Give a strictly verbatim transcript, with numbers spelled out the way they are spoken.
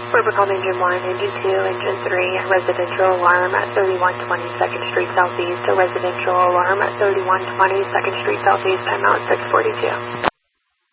Rubicon Engine one, Engine two, Engine three, residential alarm at thirty-one twenty second Street Southeast, a residential alarm at thirty-one twenty second Street Southeast, timeout six forty-two.